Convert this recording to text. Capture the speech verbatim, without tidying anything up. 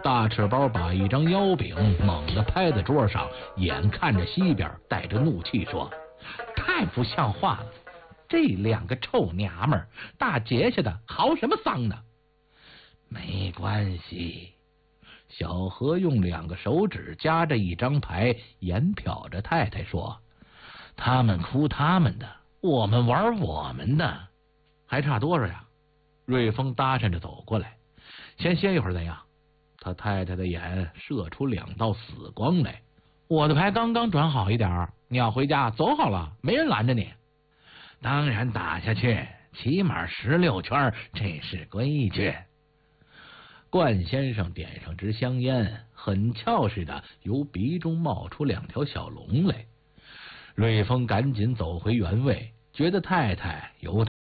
大赤包把一张腰饼猛地拍在桌上，眼看着西边，带着怒气说：“太不像话了！这两个臭娘们儿，大节下的嚎什么丧呢？”没关系。小何用两个手指夹着一张牌，眼瞟着太太说：“他们哭他们的，我们玩我们的，还差多少呀？”瑞丰搭讪着走过来：“先歇一会儿怎样？”他太太的眼射出两道死光来：“我的牌刚刚转好一点，你要回家走好了，没人拦着你。”“当然打下去，起码十六圈，这是规矩。”冠先生点上支香烟，很俏似的由鼻中冒出两条小龙来。瑞丰赶紧走回原位，觉得太太有